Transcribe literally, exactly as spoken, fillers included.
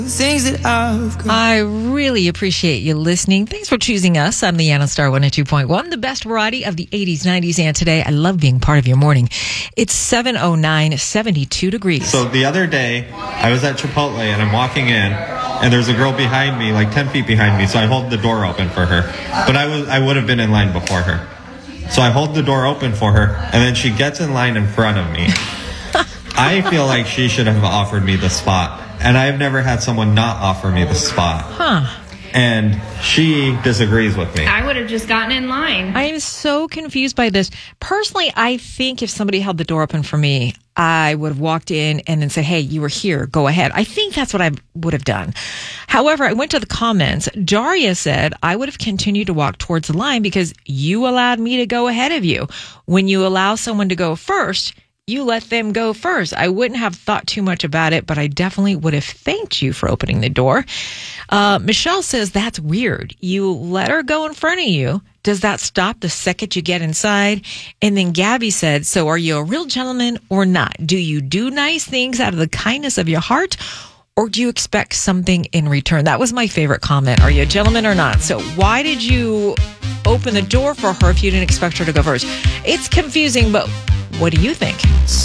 Things that I've got. I really appreciate you listening. Thanks for choosing us. I'm Leanna Star one oh two point one, the best variety of the eighties, nineties, and today. I love being part of your morning. It's seven oh nine, seventy-two degrees. So the other day, I was at Chipotle and I'm walking in, and there's a girl behind me, like ten feet behind me, so I hold the door open for her. But I was I would have been in line before her. So I hold the door open for her, and then she gets in line in front of me. I feel like she should have offered me the spot. And I've never had someone not offer me the spot. Huh. And she disagrees with me. I would have just gotten in line. I am so confused by this. Personally, I think if somebody held the door open for me, I would have walked in and then said, hey, you were here, go ahead. I think that's what I would have done. However, I went to the comments. Daria said, I would have continued to walk towards the line because you allowed me to go ahead of you. When you allow someone to go first, you let them go first. I wouldn't have thought too much about it, but I definitely would have thanked you for opening the door. Uh, Michelle says, that's weird. You let her go in front of you. Does that stop the second you get inside? And then Gabby said, so are you a real gentleman or not? Do you do nice things out of the kindness of your heart? Or do you expect something in return? That was my favorite comment. Are you a gentleman or not? So why did you open the door for her if you didn't expect her to go first? It's confusing, but what do you think?